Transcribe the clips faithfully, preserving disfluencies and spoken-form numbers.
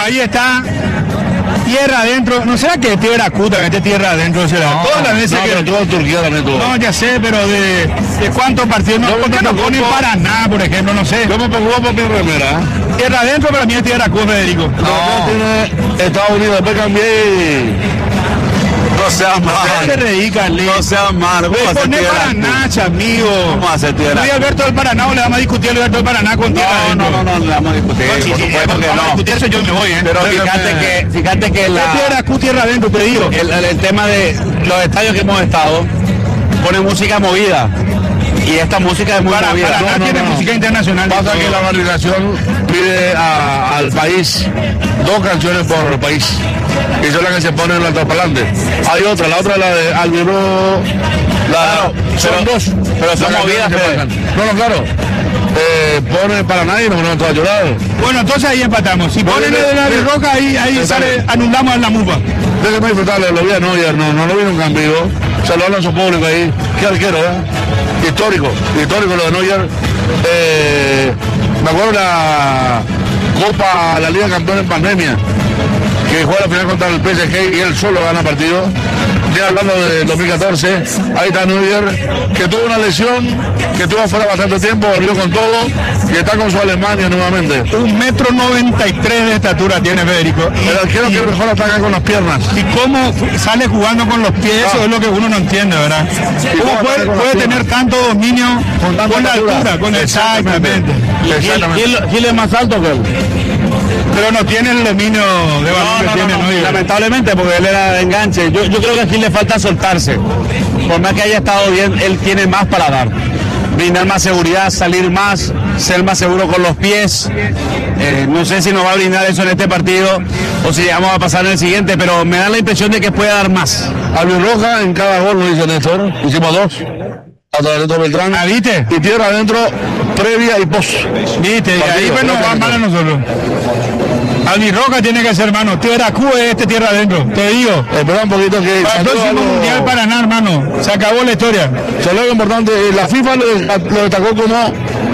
ahí está. Tierra adentro, no será que tierra cuta, que tierra adentro será. No, todas las veces no, que. pero todo en Turquía también tuvo. No, ya sé, pero de, de cuántos partidos no, ¿por qué no ponen Paraná, por ejemplo? No sé. Yo me pongo por mi remera. Tierra adentro para mí es tierra cuta, Federico. No, no tiene Estados Unidos, después cambié y... No seas malo. No se reí, Carly. No seas malo. ¿Cómo va a ser Poné tierra? Paraná, amigo. ¿Cómo va a ser tierra? Luis Alberto del Paraná, o le vamos a discutir a Luis Alberto del Paraná con tierra No, adentro. no, no, no, le vamos a discutir. No, sí, por sí, supuesto que vamos a no. discutir eso, yo me voy, ¿eh? Pero fíjate que, fíjate que la... ¿Qué tierra Q, tierra adentro, te digo? El, el, el tema de los estadios que hemos estado, pone música movida. Y esta música es muy Para, movida. Paraná No, no, tiene no, no. música internacional. Pasa que la organización pide a- al país dos canciones por país. Y son las que se ponen en el altoparlante. Hay otra, la otra es la de Albiró. La, son pero- dos. pero son las movidas, canciones que Fede. pasan. No, no, claro. Eh, pone para nadie y nos ponemos todos a llorar. Bueno, entonces ahí empatamos. Si No, ponen no, el de la no. roca, ahí, ahí Está sale, bien. anulamos a la mufa. Déjenme disfrutarlo, lo vi a Neuer, no, no lo vi nunca en vivo. Se lo hablan su público ahí. Qué arquero, ¿eh? Histórico, histórico lo de Neuer. Eh, me acuerdo la Copa, la Liga Campeón en pandemia, que juega la final contra el P S G y él solo gana partido. Ya hablando de dos mil catorce, ahí está Neuer, que tuvo una lesión, que estuvo fuera bastante tiempo, volvió con todo y está con su Alemania nuevamente. Un metro noventa y tres de estatura tiene Federico. Y, El arquero que mejor ataca con las piernas. y cómo fu- sale jugando con los pies, Ah. eso es lo que uno no entiende, ¿verdad? ¿Y ¿Cómo cómo puede, ataca con puede las tener piernas? tanto dominio con, tanta la altura. altura? Con exactamente. Exactamente. Gil es más alto que él. Pero no tiene el dominio de balón que tiene Neuer. Lamentablemente, porque él era de enganche. Yo, yo creo que a Gil le falta soltarse. Por más que haya estado bien, él tiene más para dar. Brindar más seguridad, salir más, ser más seguro con los pies. Eh, no sé si nos va a brindar eso en este partido o si vamos a pasar en el siguiente, pero me da la impresión de que puede dar más. Roja en cada gol, lo dice Néstor. Hicimos dos. A través de Beltrán. Ah, ¿viste? Y tierra adentro, previa y post. Viste, y ahí Partido, pues nos va creo que mal a nosotros. Albirroca tiene que ser, hermano. Tierra Q es este tierra adentro. Te digo. Espera un poquito que... Para el salió próximo algo- mundial Paraná, hermano. Se acabó la historia. Salió algo importante, la FIFA lo, lo destacó como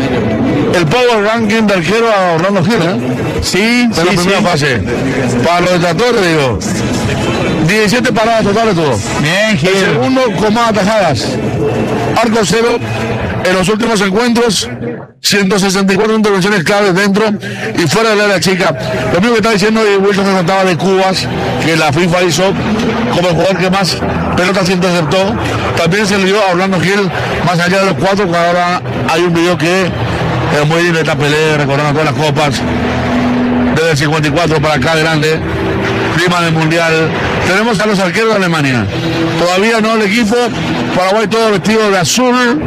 el power ranking del arquero a Orlando Gil, ¿eh? Sí, En la sí, primera sí. fase. Para los detractores, digo, diecisiete paradas totales tuvo. Bien, El Gil. segundo con más atajadas. Arco cero en los últimos encuentros. ciento sesenta y cuatro intervenciones claves dentro y fuera del área chica. Lo mismo que está diciendo y Wilson que contaba de Cubas, que la FIFA hizo como el jugador que más pelotas interceptó. También se le dio a Orlando Gil, más allá de los cuatro, que ahora hay un video que es muy lindo, esta pelea, recordando todas las copas. Desde el cincuenta y cuatro para acá grande, clima del mundial. Tenemos a los arqueros de Alemania. Todavía no el equipo. Paraguay todo vestido de azul.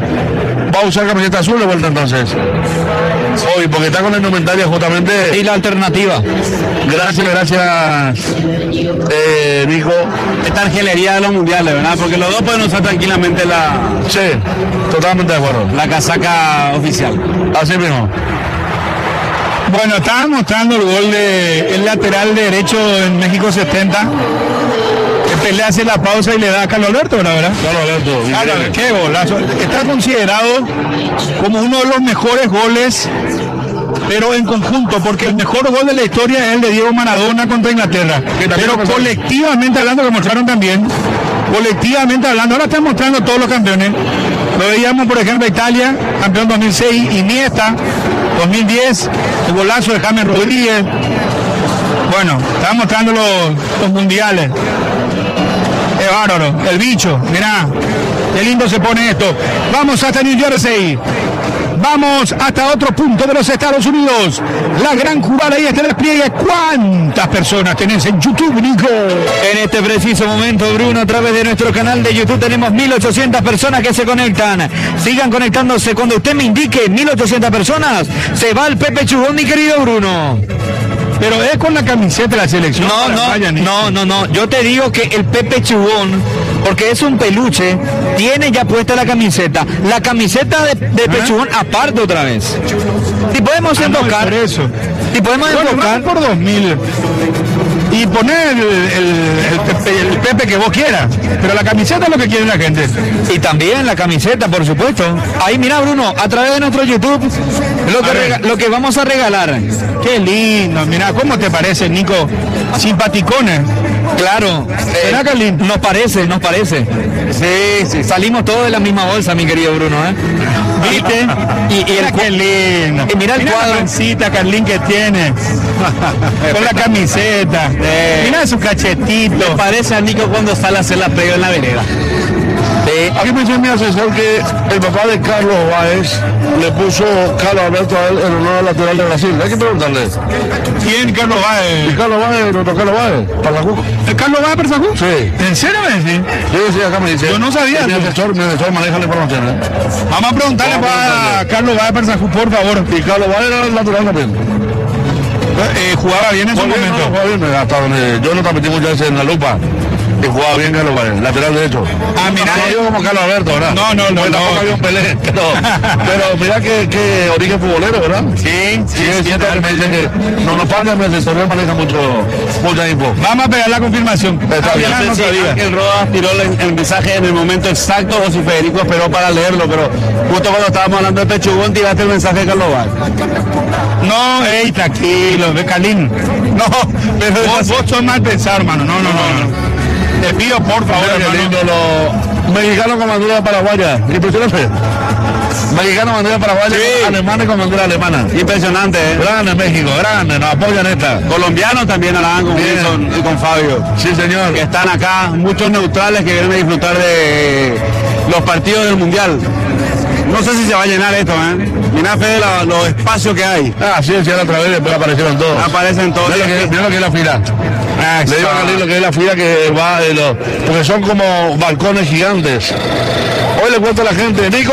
Va a usar camiseta azul de vuelta entonces. Hoy, porque está con la indumentaria justamente. Y la alternativa. Gracias, gracias, eh, Nico. Esta argelería de los mundiales, ¿verdad? Porque los dos pueden usar tranquilamente la, Sí, totalmente de acuerdo. la casaca oficial. Así mismo. Bueno, estaba mostrando el gol de el lateral derecho en México setenta. Este le hace la pausa y le da a Carlos Alberto, ¿verdad? ¿verdad? Claro, Alberto. Claro, increíble. qué golazo. Está considerado como uno de los mejores goles, pero en conjunto, porque el mejor gol de la historia es el de Diego Maradona contra Inglaterra. Que también Pero lo pasó. colectivamente hablando, que mostraron también, colectivamente hablando, ahora están mostrando todos los campeones. Lo veíamos, por ejemplo, Italia, campeón dos mil seis, Iniesta, dos mil diez, el golazo de James Rodríguez. Bueno, están mostrando los, los mundiales. Es bárbaro, el bicho, mirá, qué lindo se pone esto. Vamos hasta New Jersey. Vamos hasta otro punto de los Estados Unidos. La gran jugada ahí está el despliegue. ¿Cuántas personas tenés en YouTube, Nico? En este preciso momento, Bruno, a través de nuestro canal de YouTube tenemos mil ochocientas personas que se conectan. Sigan conectándose. Cuando usted me indique mil ochocientas personas, se va el Pepe Chubón, mi querido Bruno. Pero es con la camiseta de la selección. No, para no, vayan, Nico. no, no, no. Yo te digo que el Pepe Chubón, porque es un peluche, tiene ya puesta la camiseta. La camiseta de, de Pepe ¿Ah? Chubón aparte otra vez. Si podemos Ah, no, enfocar, por eso. si podemos Bueno, enfocar. vamos por dos mil. y poner el, el, el, Pepe, el Pepe que vos quieras, pero la camiseta es lo que quiere la gente. Y también la camiseta, por supuesto. Ahí mira, Bruno, a través de nuestro YouTube, lo que, rega- lo que vamos a regalar. Qué lindo, mira, ¿cómo te parece, Nico? Simpaticones. Claro, ¿Será que lindo? nos parece, nos parece. Sí, sí, salimos todos de la misma bolsa, mi querido Bruno, ¿eh? ¿Viste? Y, y el Mira qué lindo. y mira el cuadro. la pancita, Carlín, que tiene. Con la camiseta. Mira su cachetito. Parece a Nico cuando sale a hacer la pega en la vereda. Aquí me dice mi asesor que el papá de Carlos Báez le puso Carlos Alberto a él en honor al lateral de Brasil. Hay que preguntarle. ¿Quién, Carlos ¿Y Báez? Carlos Báez, nuestro Carlos Báez? ¿Parlacuco? ¿El Carlos Báez Persacú? Sí. ¿En serio me decís? Sí, sí, acá me dice. Yo no sabía. Mi asesor, mi asesor maneja la información. ¿eh? Vamos a preguntarle Vamos a para preguntarle. Carlos Báez Persacú, por favor. Y Carlos Báez era el lateral también. Eh, jugaba bien en su Jugaba bien, momento. no, jugaba bien, hasta donde yo no transmití muchas veces en la lupa. Y jugaba bien Carlos Báez, lateral derecho. Ah, mira. No digo como Carlos Alberto, ¿verdad? No, no, no, Porque no. tampoco había un Pelé, pero, pero mira que, que origen futbolero, ¿verdad? Sí, Sí, es cierto que me dicen que no nos falta, mi asesor maneja mucho, mucha info. Vamos a pegar la confirmación. Está bien. Ah, no sabía. Ángel Rodas tiró el, el mensaje en el momento exacto o si Federico esperó para leerlo, pero justo cuando estábamos hablando de Pechugón tiraste el mensaje de Carlos Báez. No, ey, tranquilo, ve, Calín. No, pero vos, vos sos mal pensado, hermano. No, no, no, no. Te pido, por favor, Mira qué hermano. lindo los mexicanos con bandera paraguaya. Impresionante. Mexicanos con bandera paraguaya, Sí. alemanes con bandera alemana. Impresionante, ¿eh? Grande México, grande, nos apoyan esta. Colombianos también harán con Bien. Wilson y con Fabio. Sí, señor. Que están acá, muchos neutrales que vienen a disfrutar de los partidos del Mundial. No sé si se va a llenar esto, ¿eh? Mirá, Fede, la- los espacios que hay. Ah, sí, sí, a otra vez después aparecieron todos. Aparecen todos. Mira lo que, mira lo que es la fila. Ah, Le digo a Galín lo que es la fila que va de los. Porque son como balcones gigantes. Hoy le cuento a la gente, Nico.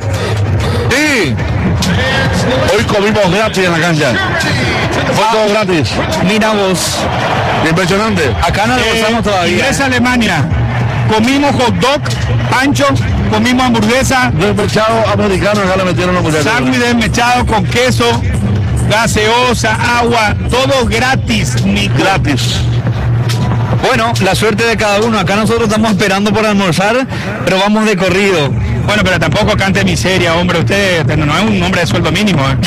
Sí. Hoy comimos gratis en la cancha. Fue todo gratis. Mira vos, Impresionante. acá no lo Eh, pasamos todavía. Ingresa a Alemania. Comimos hot dog, pancho, comimos hamburguesa, Desmechado americano, acá le metieron los muchachos. sándwich desmechado con queso, gaseosa, agua, todo gratis, mi Gratis. Bueno, la suerte de cada uno. Acá nosotros estamos esperando por almorzar, pero vamos de corrido. Bueno, pero tampoco cante miseria, hombre. Usted no, no es un hombre de sueldo mínimo, ¿eh?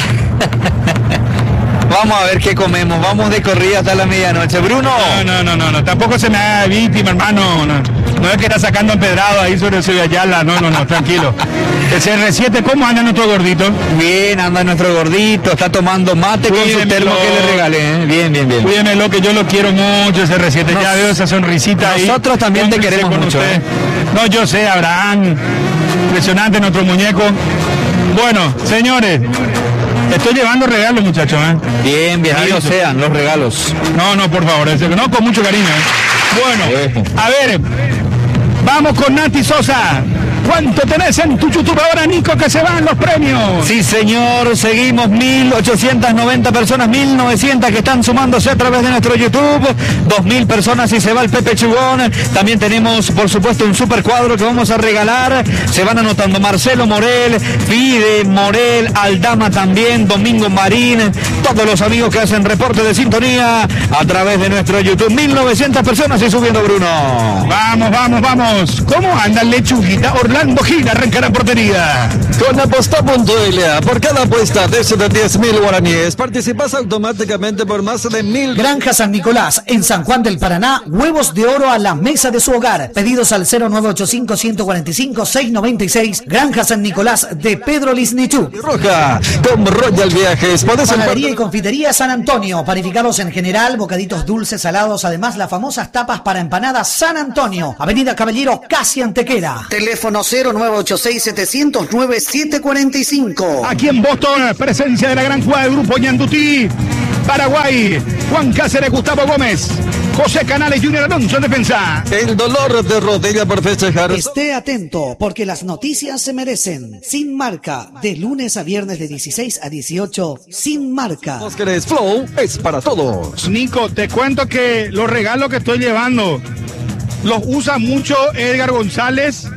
Vamos a ver qué comemos. Vamos de corrida hasta la medianoche. Bruno. No, no, no, no, no. Tampoco se me haga víctima, hermano. No, no es que está sacando empedrado ahí sobre el Ayala. No, no, no, tranquilo. El C R siete, ¿cómo anda nuestro gordito? Bien, anda nuestro gordito. Está tomando mate con su Cuídemelo. termo que le regalé. ¿eh? Bien, bien, bien. Cuídeme lo que yo lo quiero mucho, C R siete. Ya Nos- veo esa sonrisita ahí. nosotros también te Cómplice queremos con mucho, usted. ¿eh? No, yo sé, Abraham. Impresionante nuestro muñeco. Bueno, señores, estoy llevando regalos, muchachos, ¿eh? Bien, bienvenidos Clarito. sean los regalos. No, no, por favor, ese- no, con mucho cariño. ¿eh? Bueno, a ver, vamos con Nati Sosa. ¿Cuánto tenés en tu YouTube ahora, Nico, que se van los premios? Sí, señor, seguimos mil ochocientas noventa personas, mil novecientas que están sumándose a través de nuestro YouTube, dos mil personas y se va el Pepe Chugón. También tenemos, por supuesto, un super cuadro que vamos a regalar. Se van anotando Marcelo Morel, Fide Morel, Aldama también, Domingo Marín, todos los amigos que hacen reporte de sintonía a través de nuestro YouTube. mil novecientas personas y subiendo, Bruno. Vamos, vamos, vamos. ¿Cómo anda Lechuguita? Orlando Gil arranca la portería. Con aposta.la, por cada apuesta de de diez mil guaraníes, participas automáticamente por más de mil. Granja San Nicolás, en San Juan del Paraná, huevos de oro a la mesa de su hogar. Pedidos al cero nueve ocho cinco, uno cuatro cinco, seis nueve seis. Granja San Nicolás de Pedro Lisnichú. Roja, con Royal Viajes, podés Panadería y encontrar- confitería San Antonio, panificados en general, bocaditos dulces, salados, además las famosas tapas para empanadas San Antonio, Avenida Caballero, casi Antequera. Teléfono cero nueve ocho seis, siete cero cero, nueve siete cuatro cinco. Aquí en Boston, presencia de la gran jugada del grupo Ñandutí. Paraguay, Juan Cáceres, Gustavo Gómez, José Canales, Junior Alonso en defensa. El dolor de rodilla por festejar. Esté atento, porque las noticias se merecen. Sin Marca, de lunes a viernes de dieciséis a dieciocho, Sin Marca. Vos querés Flow, es para todos. Nico, te cuento que los regalos que estoy llevando los usa mucho Edgar González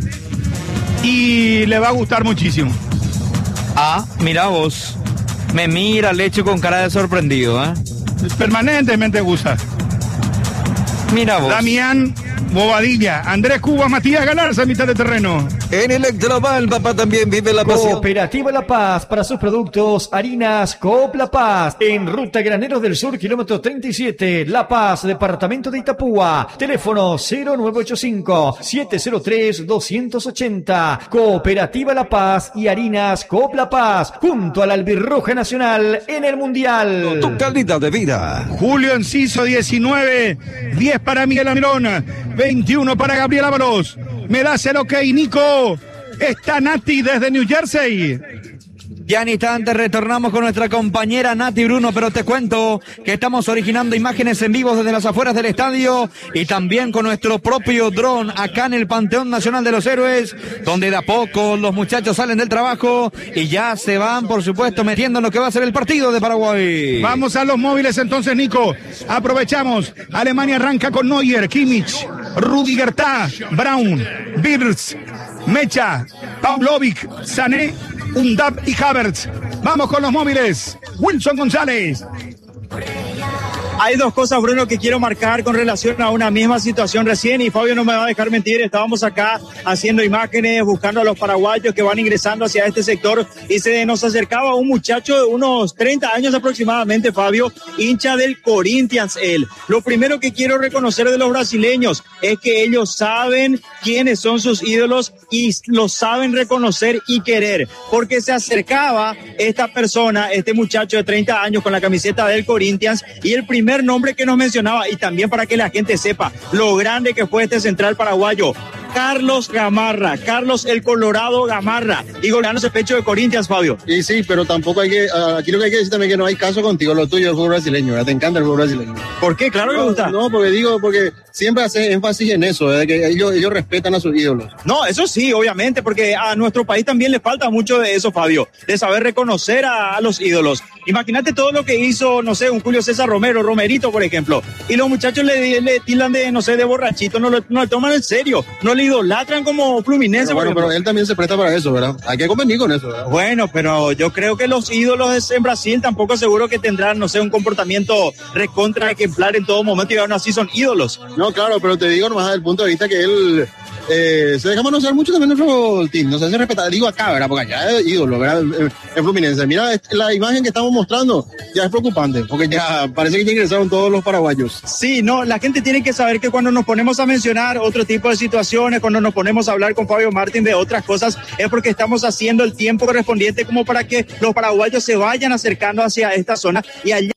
y le va a gustar muchísimo. Ah, mira vos. Me mira, le echo con cara de sorprendido, ¿eh? Permanentemente usa. Mira vos. Damián Bobadilla, Andrés Cuba, Matías Galarza en mitad de terreno. En Electroval, papá, también vive la pasión. Cooperativa La Paz, para sus productos, harinas Coop La Paz, en Ruta Graneros del Sur, kilómetro treinta y siete, La Paz, departamento de Itapúa, teléfono cero nueve ocho cinco, siete cero tres, dos ocho cero, Cooperativa La Paz y harinas Coop La Paz, junto a la Albirroja Nacional en el Mundial. Tu calidad de vida. Julio Enciso, diecinueve, diez para Miguel Amirón, veintiuno para Gabriel Ábalos. Me das el ok, Nico. Está Nati desde New Jersey. Ya en instantes retornamos con nuestra compañera Nati Bruno, pero te cuento que estamos originando imágenes en vivo desde las afueras del estadio y también con nuestro propio dron acá en el Panteón Nacional de los Héroes, donde de a poco los muchachos salen del trabajo y ya se van, por supuesto, metiendo en lo que va a ser el partido de Paraguay. Vamos a los móviles entonces, Nico. Aprovechamos. Alemania arranca con Neuer, Kimmich, Rudiger, Ta, Braun, Wirtz, Mecha, Pavlovic, Sané, Undab y Havertz. Vamos con los móviles. Wilson González. Hay dos cosas, Bruno, que quiero marcar con relación a una misma situación recién, y Fabio no me va a dejar mentir. Estábamos acá haciendo imágenes, buscando a los paraguayos que van ingresando hacia este sector, y se nos acercaba un muchacho de unos treinta años aproximadamente, Fabio, hincha del Corinthians él. Lo primero que quiero reconocer de los brasileños es que ellos saben quiénes son sus ídolos y los saben reconocer y querer, porque se acercaba esta persona, este muchacho de treinta años con la camiseta del Corinthians, y el primer nombre que nos mencionaba, y también para que la gente sepa lo grande que fue este central paraguayo, Carlos Gamarra, Carlos el Colorado Gamarra, y goleando ese pecho de Corinthians, Fabio. Y sí, pero tampoco hay que, aquí lo que hay que decir también es que no hay caso contigo, lo tuyo es el fútbol brasileño, ¿verdad? Te encanta el fútbol brasileño. ¿Por qué? Claro que me gusta. No, porque digo, porque siempre hace énfasis en eso, ¿verdad? Que ellos, ellos respetan a sus ídolos. No, eso sí, obviamente, porque a nuestro país también le falta mucho de eso, Fabio, de saber reconocer a, a los ídolos. Imagínate todo lo que hizo, no sé, un Julio César Romero, Romerito, por ejemplo, y los muchachos le, le tildan de, no sé, de borrachito, no lo, no lo toman en serio, no le idolatran como Fluminense. Pero bueno, pero él también se presta para eso, ¿verdad? Hay que convenir con eso, ¿verdad? Bueno, pero yo creo que los ídolos en Brasil tampoco seguro que tendrán, no sé, un comportamiento recontra ejemplar en todo momento, y aún así son ídolos. No, claro, pero te digo nomás desde el punto de vista que él eh, se deja manosear mucho también nuestro team, no se hace respetar, digo acá, ¿verdad? Porque allá es ídolo, ¿verdad? En Fluminense. Mira, la imagen que estamos mostrando ya es preocupante, porque ya parece que ya ingresaron todos los paraguayos. Sí, no, la gente tiene que saber que cuando nos ponemos a mencionar otro tipo de situaciones, cuando nos ponemos a hablar con Fabio Martín de otras cosas, es porque estamos haciendo el tiempo correspondiente como para que los paraguayos se vayan acercando hacia esta zona y allá.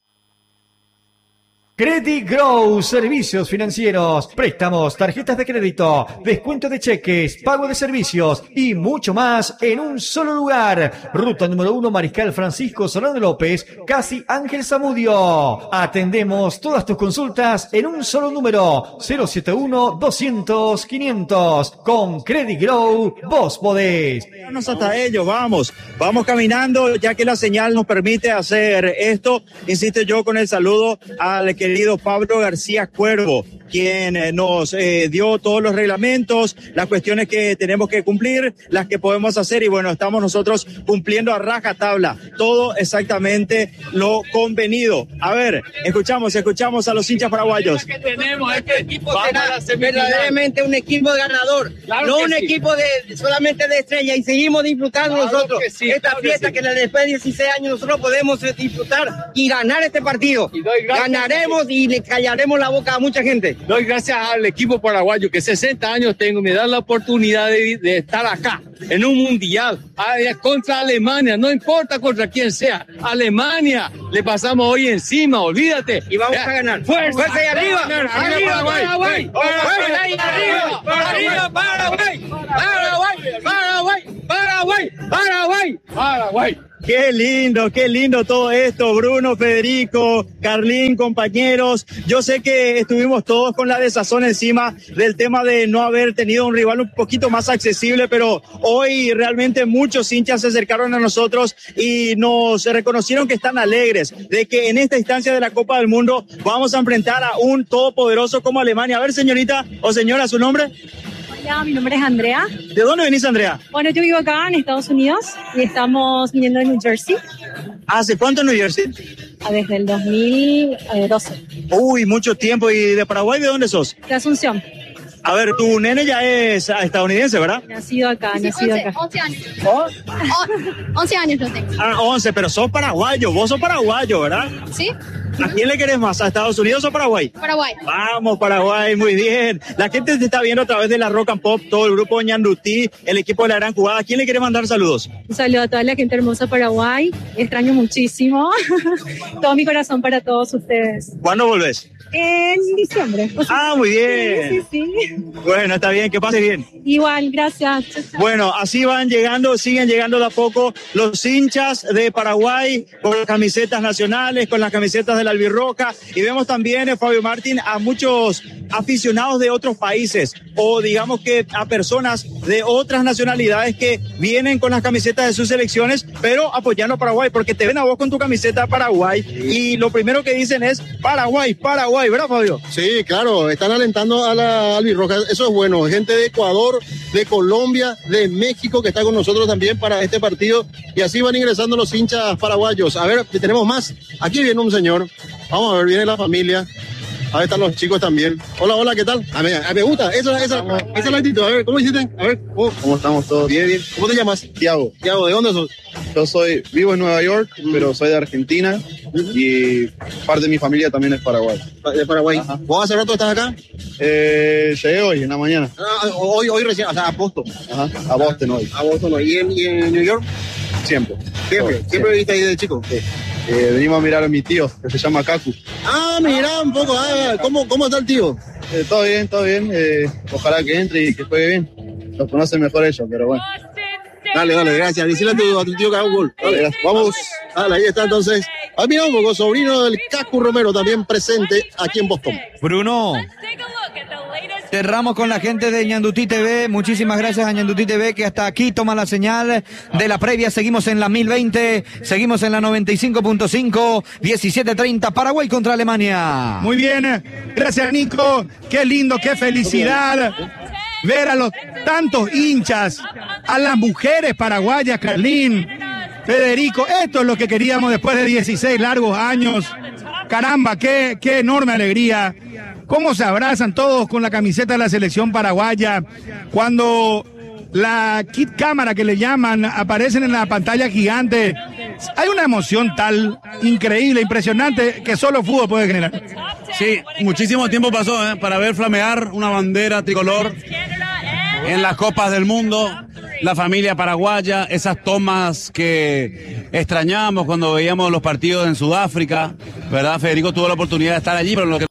Credit Grow, servicios financieros, préstamos, tarjetas de crédito, descuento de cheques, pago de servicios y mucho más en un solo lugar. Ruta número uno, Mariscal Francisco Solano López, casi Ángel Zamudio. Atendemos todas tus consultas en un solo número, cero siete uno, doscientos, quinientos. Con Credit Grow, vos podés. Vamos hasta ellos, vamos, vamos caminando, ya que la señal nos permite hacer esto. Insisto yo con el saludo al querido Pablo García Cuervo, quien eh, nos eh, dio todos los reglamentos, las cuestiones que tenemos que cumplir, las que podemos hacer, y bueno, estamos nosotros cumpliendo a rajatabla todo exactamente lo convenido. A ver, escuchamos, escuchamos a los hinchas paraguayos. Que tenemos este equipo será verdaderamente un equipo ganador, claro, no un sí. equipo de solamente de estrella, y seguimos disfrutando claro nosotros sí, esta claro fiesta que, sí. que después de dieciséis años nosotros podemos disfrutar y ganar este partido. Ganaremos y le callaremos la boca a mucha gente. Doy gracias al equipo paraguayo que sesenta años tengo, me dan la oportunidad de, de estar acá en un mundial contra Alemania, no importa contra quién sea, Alemania le pasamos hoy encima, olvídate. Y vamos a ganar. Fuerza, fuerza y arriba, arriba, arriba, Paraguay, Paraguay, arriba, arriba, Paraguay, Paraguay, Paraguay, Paraguay, Paraguay, Paraguay. Qué lindo, qué lindo todo esto, Bruno, Federico, Carlín, compañeros. Yo sé que estuvimos todos con la desazón encima del tema de no haber tenido un rival un poquito más accesible, pero hoy realmente muchos hinchas se acercaron a nosotros y nos reconocieron que están alegres de que en esta instancia de la Copa del Mundo vamos a enfrentar a un todopoderoso como Alemania. A ver, señorita o señora, ¿su nombre? Hola, mi nombre es Andrea. ¿De dónde venís, Andrea? Bueno, yo vivo acá en Estados Unidos y estamos viniendo de New Jersey. ¿Hace cuánto en New Jersey? Desde el dos mil doce. Uy, mucho tiempo. ¿Y de Paraguay de dónde sos? De Asunción. A ver, tu nene ya es estadounidense, ¿verdad? Nacido acá, sí, nacido once, acá. once años. ¿Oh? once años yo tengo. Ah, once, pero sos paraguayo, vos sos paraguayo, ¿verdad? ¿Sí? ¿A quién le querés más? ¿A Estados Unidos o Paraguay? Paraguay. Vamos, Paraguay, muy bien. La gente te está viendo a través de la Rock and Pop, todo el grupo Ñandutí, el equipo de la Gran Jugada. ¿A quién le quiere mandar saludos? Un saludo a toda la gente hermosa de Paraguay. Extraño muchísimo. Todo mi corazón para todos ustedes. ¿Cuándo volvés? En diciembre. Ah, muy bien. Sí, sí, sí. Bueno, está bien, que pase bien. Igual, gracias. Chao, chao. Bueno, así van llegando, siguen llegando de a poco los hinchas de Paraguay con las camisetas nacionales, con las camisetas de la Albirroja, y vemos también, eh, Fabio Martín, a muchos aficionados de otros países, o digamos que a personas de otras nacionalidades que vienen con las camisetas de sus selecciones, pero apoyando a Paraguay, porque te ven a vos con tu camiseta de Paraguay, y lo primero que dicen es Paraguay, Paraguay, ¿verdad, Fabio? Sí, claro, están alentando a la albirroja, eso es bueno, gente de Ecuador, de Colombia, de México que está con nosotros también para este partido, y así van ingresando los hinchas paraguayos. A ver, tenemos más, aquí viene un señor, vamos a ver, viene la familia, ahí están los chicos también. Hola, hola, ¿qué tal? A mí, a mí me gusta, esa, esa, esa es la actitud, a ver, ¿cómo hiciste? A ver, oh, ¿cómo estamos todos? Bien, bien. ¿Cómo te llamas? Tiago. Tiago, ¿de dónde sos? Yo soy, vivo en Nueva York, mm. pero soy de Argentina y parte de mi familia también es Paraguay. De Paraguay. Ajá. ¿Vos hace rato estás acá? Eh, llegué hoy, en la mañana. Ah, hoy, hoy recién, o sea, a Boston. Ajá, a Boston hoy. A Boston hoy. ¿Y en, y en New York? Siempre. ¿Siempre? Siempre, ¿Siempre viviste ahí de chico? Sí. Eh, venimos a mirar a mi tío, que se llama Kaku. Ah, mirá un poco, ah, ¿cómo, cómo está el tío? Eh, todo bien, todo bien. Eh, ojalá que entre y que juegue bien. Los conocen mejor ellos, pero bueno. Dale, dale, gracias. Decirle a tu, a tu tío que haga un gol. Dale, gracias. Vamos. Dale, ahí está entonces. Ah, mira un poco, sobrino del Cacu Romero, también presente aquí en Boston. Bruno. Cerramos con la gente de Ñandutí T V. Muchísimas gracias a Ñandutí T V que hasta aquí toma la señal de la previa. Seguimos en la mil veinte, seguimos en la noventa y cinco punto cinco, diecisiete treinta, Paraguay contra Alemania. Muy bien, gracias Nico. Qué lindo, qué felicidad ver a los tantos hinchas, a las mujeres paraguayas, Carlín, Federico. Esto es lo que queríamos después de dieciséis largos años. Caramba, qué, qué enorme alegría. Cómo se abrazan todos con la camiseta de la selección paraguaya. Cuando la kit cámara que le llaman aparecen en la pantalla gigante, hay una emoción tal increíble, impresionante, que solo fútbol puede generar. Sí, muchísimo tiempo pasó ¿eh? para ver flamear una bandera tricolor en las Copas del Mundo. La familia paraguaya, esas tomas que extrañamos cuando veíamos los partidos en Sudáfrica, ¿verdad? Federico tuvo la oportunidad de estar allí, pero lo que...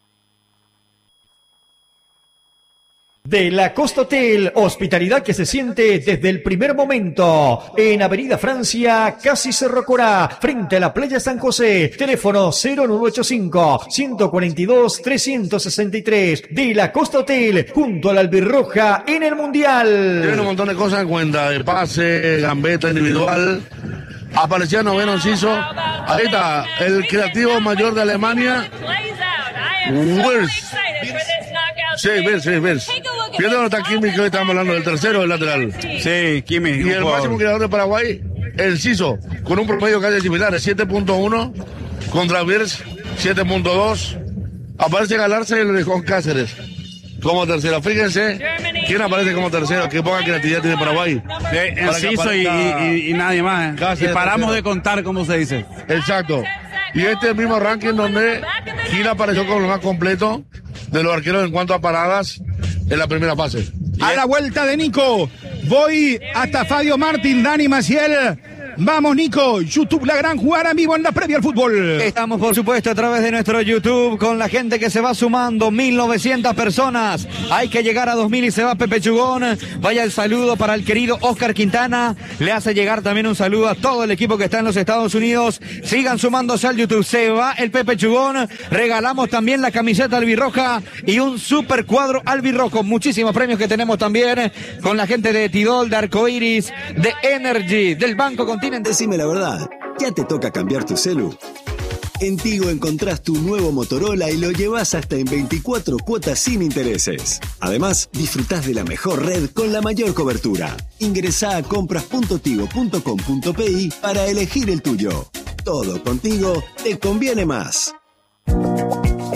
De la Costa Hotel, hospitalidad que se siente desde el primer momento. En Avenida Francia, casi Cerro Corá, frente a la playa San José. Teléfono cero nueve ocho cinco, uno cuatro dos, tres seis tres. De la Costa Hotel, junto a la Albirroja en el Mundial. Tienen un montón de cosas en cuenta, de pase, gambeta individual. Aparecía noveno Ciso. Ahí está, el creativo mayor de Alemania. Wirtz. Sí, ves, sí, ves. Fíjate dónde está Kimi, que hoy estamos hablando del tercero del lateral. Sí, Kimi. Y el máximo creador de Paraguay, el Ciso, con un promedio casi similar, siete punto uno, contra Wirtz, siete punto dos. Aparece Galarza y el Juan Cáceres como tercero. Fíjense quién aparece como tercero, qué poca creatividad tiene Paraguay. Sí, el Ciso y, y, y nadie más. ¿eh? Cáceres, y paramos tercero. de contar, como se dice. Exacto. Y este es el mismo ranking donde Gil apareció como lo más completo de los arqueros en cuanto a paradas en la primera fase. A la vuelta de Nico, voy hasta Fabio Martín, Dani Maciel. Vamos, Nico, YouTube, la gran jugada en vivo en la previa al fútbol. Estamos, por supuesto, a través de nuestro YouTube con la gente que se va sumando, mil novecientas personas. Hay que llegar a dos mil y se va Pepe Chugón. Vaya el saludo para el querido Oscar Quintana. Le hace llegar también un saludo a todo el equipo que está en los Estados Unidos. Sigan sumándose al YouTube. Se va el Pepe Chugón. Regalamos también la camiseta albirroja y un super cuadro albirrojo. Muchísimos premios que tenemos también con la gente de Tidol, de Arcoiris, de Energy, del Banco Continental. Decime la verdad, ¿ya te toca cambiar tu celu? En Tigo encontrás tu nuevo Motorola y lo llevas hasta en veinticuatro cuotas sin intereses. Además, disfrutás de la mejor red con la mayor cobertura. Ingresá a compras punto tigo punto com punto pi para elegir el tuyo. Todo contigo te conviene más.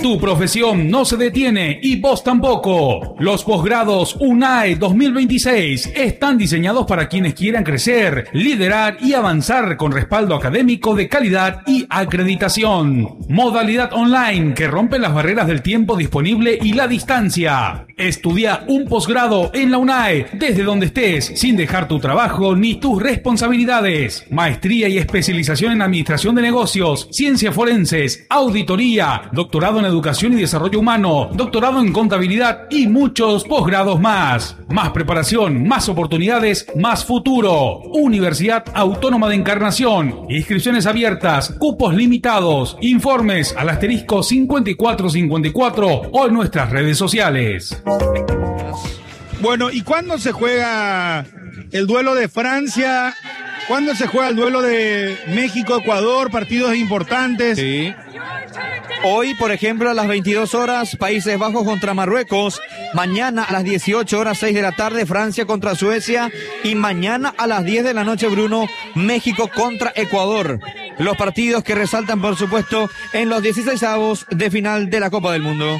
Tu profesión no se detiene y vos tampoco. Los posgrados UNAE dos mil veintiséis están diseñados para quienes quieran crecer, liderar y avanzar con respaldo académico de calidad y acreditación. Modalidad online que rompe las barreras del tiempo disponible y la distancia. Estudia un posgrado en la UNAE desde donde estés, sin dejar tu trabajo ni tus responsabilidades. Maestría y especialización en administración de negocios, ciencias forenses, auditoría, doctorado en educación y desarrollo humano, doctorado en contabilidad y muchos posgrados más. Más preparación, más oportunidades, más futuro. Universidad Autónoma de Encarnación. Inscripciones abiertas, cupos limitados. Informes al asterisco cincuenta y cuatro cincuenta y cuatro o en nuestras redes sociales. Bueno, ¿y cuándo se juega el duelo de Francia? ¿Cuándo se juega el duelo de México-Ecuador? Partidos importantes. Sí. Hoy, por ejemplo, a las veintidós horas, Países Bajos contra Marruecos. Mañana a las dieciocho horas, seis de la tarde, Francia contra Suecia. Y mañana a las diez de la noche, Bruno, México contra Ecuador. Los partidos que resaltan, por supuesto, en los dieciseisavos de final de la Copa del Mundo.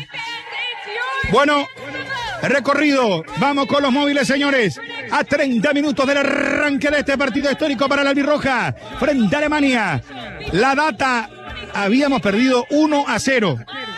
Bueno, recorrido. Vamos con los móviles, señores. A treinta minutos del arranque de este partido histórico para la albirroja frente a Alemania. La data, habíamos perdido uno a cero.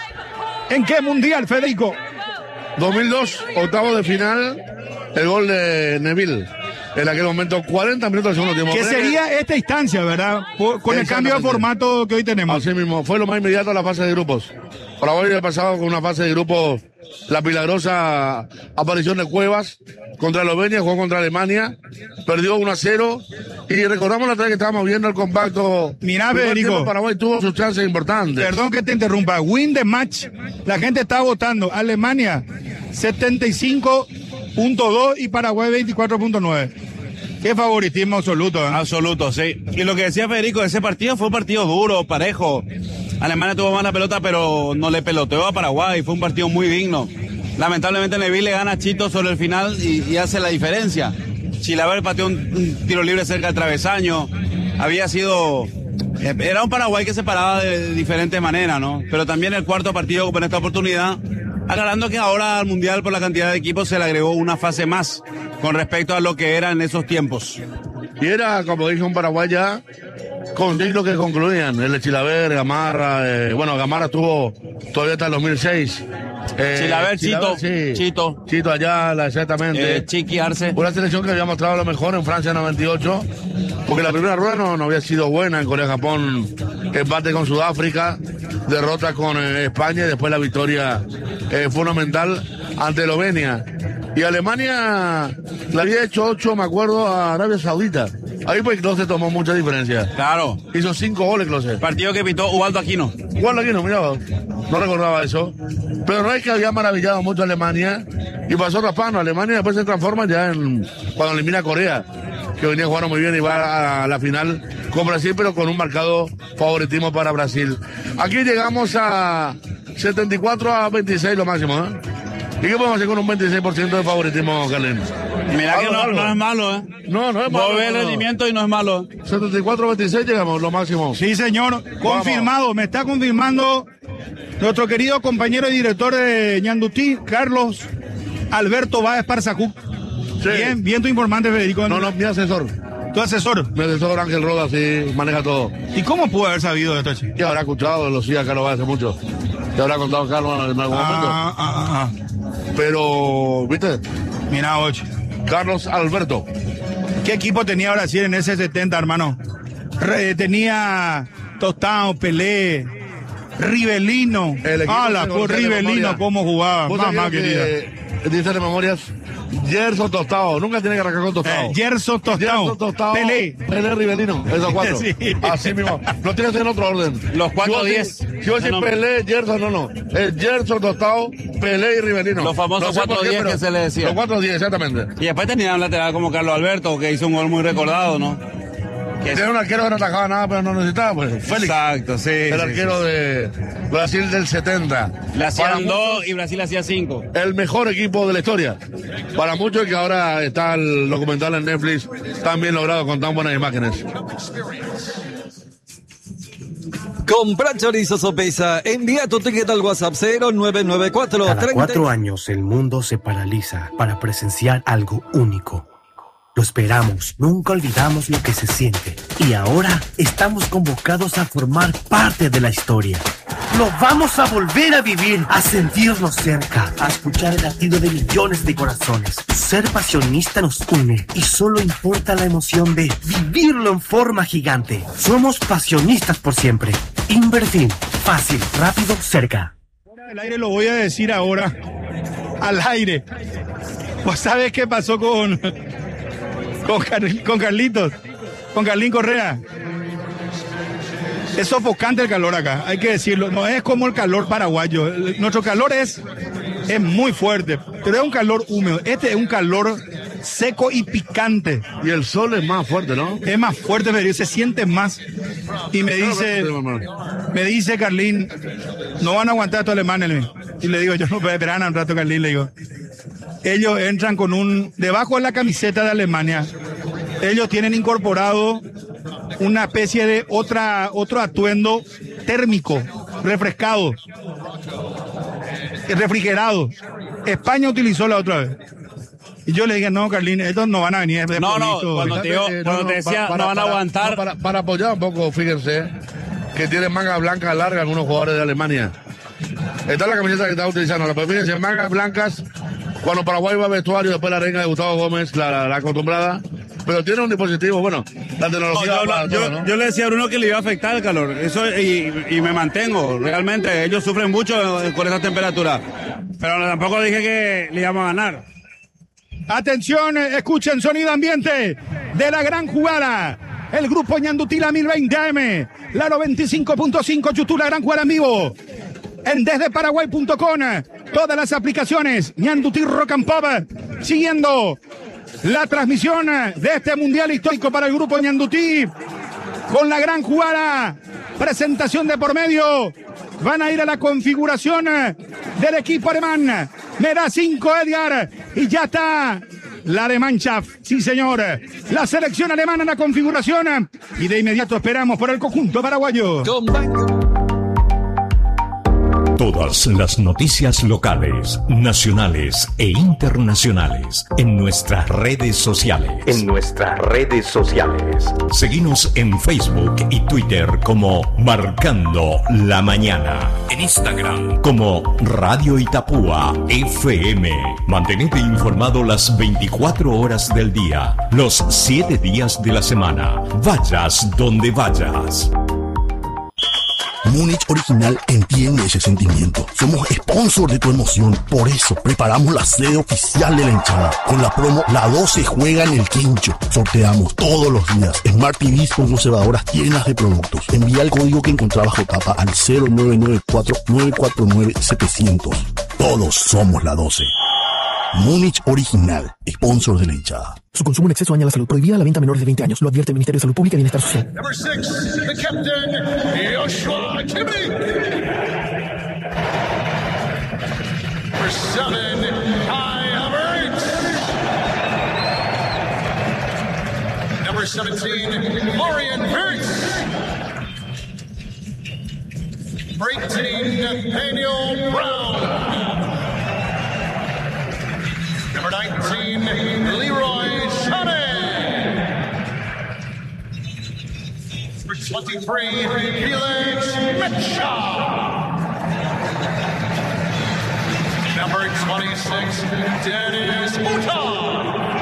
¿En qué mundial, Federico? dos mil dos, octavo de final, el gol de Neville. En aquel momento, cuarenta minutos del segundo tiempo. Que sería esta instancia, ¿verdad? Con el cambio de formato que hoy tenemos. Así mismo, fue lo más inmediato a la fase de grupos. Paraguay había pasado con una fase de grupos, la milagrosa aparición de Cuevas contra Eslovenia, jugó contra Alemania, perdió uno a cero. Y recordamos la otra vez que estábamos viendo el compacto. Mirá, Federico. Paraguay tuvo sus chances importantes. Perdón que te interrumpa. Win the match. La gente está votando. Alemania setenta y cinco punto dos y Paraguay veinticuatro punto nueve. Qué favoritismo absoluto, ¿eh? Absoluto, sí. Y lo que decía Federico, ese partido fue un partido duro, parejo. Alemania tuvo más la pelota, pero no le peloteó a Paraguay. Fue un partido muy digno. Lamentablemente Neville le gana a Chito sobre el final y, y hace la diferencia. Chilaver pateó un, un tiro libre cerca del travesaño. Había sido... Era un Paraguay que se paraba de diferentes maneras, ¿no? Pero también el cuarto partido con esta oportunidad, aclarando que ahora al Mundial por la cantidad de equipos se le agregó una fase más con respecto a lo que era en esos tiempos. Y era, como dije, un Paraguay ya con ciclos que concluían. El de Chilaver, Gamarra, eh, bueno, Gamarra estuvo todavía hasta el dos mil seis. Eh, Chilaver, Chito, sí. Chito. Chito Ayala, exactamente. Eh, Chiqui Arce. Una selección que había mostrado lo mejor en Francia en noventa y ocho, porque la primera rueda no, no había sido buena. En Corea-Japón, empate con Sudáfrica, derrota con eh, España y después la victoria eh, fundamental ante Eslovenia. Y Alemania le había hecho ocho, me acuerdo, a Arabia Saudita. Ahí pues Klose tomó mucha diferencia. Claro. Hizo cinco goles Klose. Partido que pitó Ubaldo Aquino. Ubaldo Aquino, mira, no recordaba eso. Pero no es que había maravillado mucho a Alemania y pasó raspando. Alemania después se transforma ya en cuando elimina a Corea, que venía jugando muy bien y va a la final con Brasil, pero con un marcado favoritismo para Brasil. Aquí llegamos a setenta y cuatro a veintiséis lo máximo, ¿eh? ¿Y qué podemos hacer con un veintiséis por ciento de favoritismo, Carlín? Mira que no, no es malo, ¿eh? No, no es malo. Vos ves el no. rendimiento y no es malo. setenta y cuatro a veintiséis llegamos, lo máximo. Sí, señor. Confirmado. Vamos. Me está confirmando nuestro querido compañero y director de Ñandutí, Carlos Alberto Báez Parzacuc. Sí. Bien, bien tu informante, Federico. No, no, mi asesor. ¿Tu asesor? Mi asesor Ángel Roda, sí, maneja todo. ¿Y cómo pudo haber sabido de esto, chico? Que habrá escuchado, lo sigue a Carlos Báez hace mucho. Te habrá contado Carlos en algún ah, momento. Ah, ah, ah. Pero, ¿viste? Mira, ocho. Carlos Alberto. ¿Qué equipo tenía Brasil en ese setenta, hermano? Re, tenía Tostão, Pelé, Rivelino. Ah, la por Rivelino, cómo jugaba. Mamá querida. Dice de memorias. Gerson Tostão, nunca tiene que arrancar con Tostão. Eh, Gerson Tostão, Tostão, Pelé. Pelé, Rivelino, esos cuatro. Sí. Así mismo. No tienes en otro orden. Los cuatro diez. Si vos decís no, Pelé, Gerson, no, no. Es Gerson Tostão, Pelé y Rivelino. Los famosos no cuatro diez que se le decía. Los cuatro diez, exactamente. Y después tenía un lateral como Carlos Alberto, que hizo un gol muy recordado, ¿no? Era un arquero que no atajaba nada, pero no necesitaba, pues. Félix. Exacto, sí. El sí, arquero sí, de Brasil del setenta. Le hacían dos y Brasil hacía cinco. El mejor equipo de la historia. Para muchos, que ahora está el documental en Netflix, tan bien logrado, con tan buenas imágenes. Compra chorizo Sopesa. Envía tu ticket al WhatsApp cero nueve nueve cuatro. Cada treinta cuatro años el mundo se paraliza para presenciar algo único. Lo esperamos, nunca olvidamos lo que se siente. Y ahora estamos convocados a formar parte de la historia. Lo vamos a volver a vivir, a sentirnos cerca, a escuchar el latido de millones de corazones. Ser pasionista nos une y solo importa la emoción de vivirlo en forma gigante. Somos pasionistas por siempre. Invertir, fácil, rápido, cerca. El aire lo voy a decir ahora, al aire. ¿Vos sabés qué pasó con, con, Car- con Carlitos? Con Carlín Correa. Es sofocante el calor acá, hay que decirlo. No es como el calor paraguayo. El- nuestro calor es, es muy fuerte, pero es un calor húmedo. Este es un calor seco y picante. Y el sol es más fuerte, ¿no? Es más fuerte, pero se siente más. Y me dice, me dice Carlín, no van a aguantar estos alemanes. Y le digo, yo no puedo esperar un rato, Carlín, le digo. Ellos entran con un, debajo de la camiseta de Alemania, ellos tienen incorporado una especie de otra, otro atuendo térmico, refrescado, refrigerado. España utilizó la otra vez. Y yo le dije, no, Carlín, estos no van a venir. De No, no, bonito. cuando te, digo- Eh, cuando no, te no, decía para- no van a para- aguantar. Para, para apoyar un poco, fíjense, que tienen manga blanca larga algunos jugadores de Alemania. Esta es la camiseta que está utilizando. Pero fíjense, mangas blancas, cuando Paraguay va a vestuario, después la reina de Gustavo Gómez, la, la, la acostumbrada. Pero tiene un dispositivo, bueno, la No, tecnología. yo, para yo- todo, ¿no? yo le decía a Bruno que le iba a afectar el calor. Eso y, y me mantengo. Realmente, ellos sufren mucho con esa temperatura. Pero tampoco dije que le íbamos a ganar. Atención, eh, escuchen sonido ambiente de la gran jugada. El grupo Ñandutí, la mil veinte A M, la noventa y cinco punto cinco YouTube, la gran jugada en vivo. En desde paraguay punto com, todas las aplicaciones, Ñandutí Rock and Pop, siguiendo la transmisión de este mundial histórico para el grupo Ñandutí, con la gran jugada, presentación de por medio. Van a ir a la configuración del equipo alemán. Me da cinco Edgar y ya está la de Mannschaft. Sí, señor. La selección alemana en la configuración. Y de inmediato esperamos por el conjunto paraguayo. Todas las noticias locales, nacionales e internacionales en nuestras redes sociales. En nuestras redes sociales. Seguinos en Facebook y Twitter como Marcando la Mañana. En Instagram como Radio Itapúa F M. Mantenete informado las veinticuatro horas del día, los siete días de la semana. Vayas donde vayas. Múnich Original entiende ese sentimiento. Somos sponsor de tu emoción. Por eso preparamos la sede oficial de la hinchada. Con la promo La doce juega en el quincho. Sorteamos todos los días Smart T Vs con conservadoras llenas de productos. Envía el código que encontrás bajo tapa al cero nueve nueve cuatro nueve cuatro nueve siete cero cero. Todos somos la doce. Múnich Original, sponsor de la hinchada. Su consumo en exceso daña la salud. Prohibida la venta a menores de veinte años. Lo advierte el Ministerio de Salud Pública y Bienestar Social. Number six, the captain, Joshua Kimmich. Number seven, Kai Havertz. Number seventeen, Florian Wirtz. Number eighteen, Nathaniel Brown. Number nineteen, Leroy Sané. Number twenty-three, Felix Mitchell. Number twenty-six, Dennis Uta.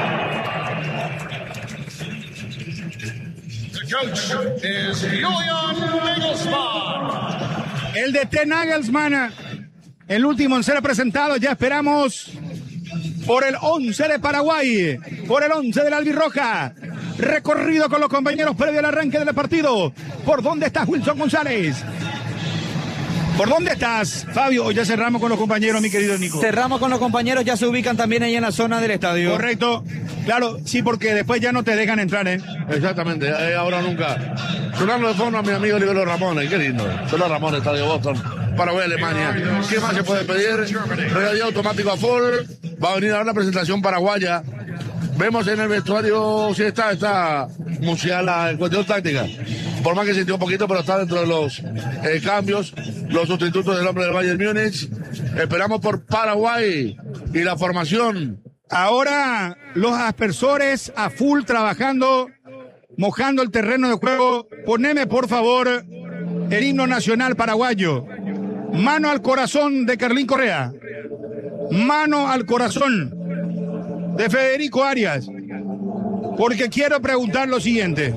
The coach is Julian Nagelsmann. El D T Nagelsmann, el último en ser presentado. Ya esperamos por el once de Paraguay, por el once de la albirroja. Recorrido con los compañeros previo al arranque del partido. ¿Por dónde estás, Wilson González? ¿Por dónde estás, Fabio? Hoy ya cerramos con los compañeros, mi querido Nico. Cerramos con los compañeros, ya se ubican también ahí en la zona del estadio. Correcto. Claro, sí, porque después ya no te dejan entrar, ¿eh? Exactamente, eh, ahora nunca. Sonando de fondo a mi amigo Libero Ramones, qué lindo. Solo Ramones, Estadio Boston, Paraguay, Alemania. ¿Qué más se puede pedir? Realidad automático a full. Va a venir ahora la presentación paraguaya. Vemos en el vestuario, si está, está Musiala en cuestión táctica. por más que sintió un poquito, pero está dentro de los eh, cambios, los sustitutos del hombre del Bayern Múnich. Esperamos por Paraguay y la formación. Ahora los aspersores a full trabajando, mojando el terreno de juego. Poneme por favor el himno nacional paraguayo. Mano al corazón de Carlín Correa. Mano al corazón de Federico Arias. Porque quiero preguntar lo siguiente.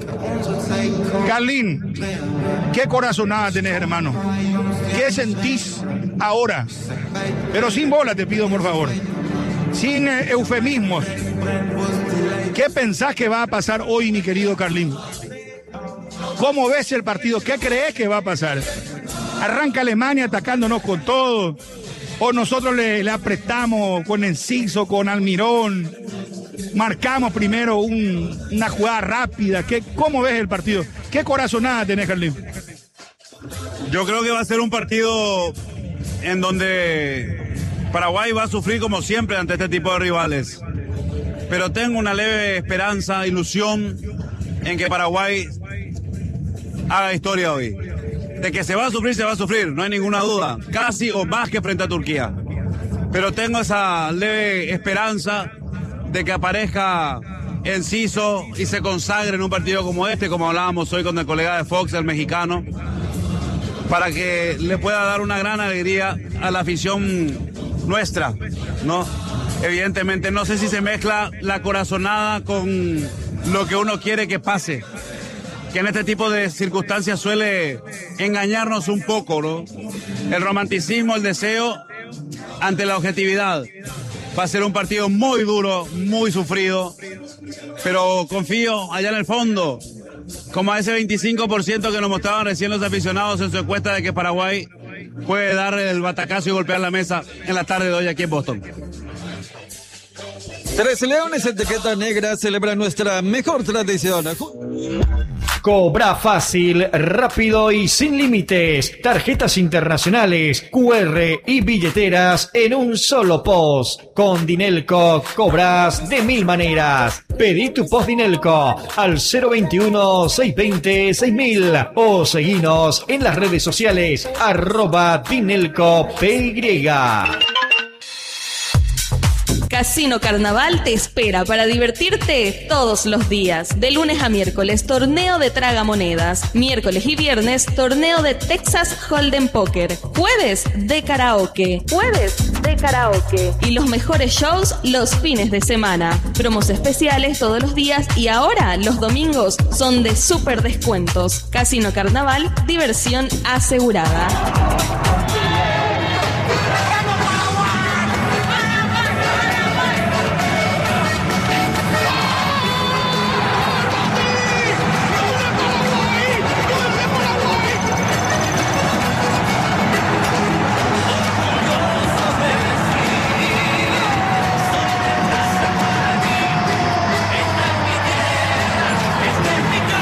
Carlín, ¿qué corazonada tenés, hermano? ¿Qué sentís ahora? Pero sin bola te pido, por favor. Sin eh, eufemismos. ¿Qué pensás que va a pasar hoy, mi querido Carlín? ¿Cómo ves el partido? ¿Qué crees que va a pasar? ¿Arranca Alemania atacándonos con todo? ¿O nosotros le, le apretamos con Enciso, con Almirón? Marcamos primero un, una jugada rápida. ¿Qué, ¿Cómo ves el partido? ¿Qué corazonada tenés, Carlín? Yo creo que va a ser un partido en donde Paraguay va a sufrir como siempre ante este tipo de rivales. Pero tengo una leve esperanza, ilusión en que Paraguay haga historia hoy. De que se va a sufrir, se va a sufrir, no hay ninguna duda. Casi o más que frente a Turquía. Pero tengo esa leve esperanza de que aparezca Enciso y se consagre en un partido como este, como hablábamos hoy con el colega de Fox, el mexicano, para que le pueda dar una gran alegría a la afición nuestra, ¿no? Evidentemente, no sé si se mezcla la corazonada con lo que uno quiere que pase, que en este tipo de circunstancias suele engañarnos un poco, ¿no? El romanticismo, el deseo ante la objetividad. Va a ser un partido muy duro, muy sufrido, pero confío allá en el fondo, como a ese veinticinco por ciento que nos mostraban recién los aficionados en su encuesta de que Paraguay puede dar el batacazo y golpear la mesa en la tarde de hoy aquí en Boston. Tres Leones, etiqueta negra, celebra nuestra mejor tradición. Cobra fácil, rápido y sin límites. Tarjetas internacionales, Q R y billeteras en un solo post. Con Dinelco cobras de mil maneras. Pedí tu post Dinelco al cero veintiuno, seiscientos veinte, seis mil o seguinos en las redes sociales arroba Dinelco P Y. Casino Carnaval te espera para divertirte todos los días. De lunes a miércoles, torneo de tragamonedas. Miércoles y viernes, torneo de Texas Hold'em Poker. Jueves de karaoke. Jueves de karaoke. Y los mejores shows los fines de semana. Promos especiales todos los días y ahora los domingos son de súper descuentos. Casino Carnaval, diversión asegurada.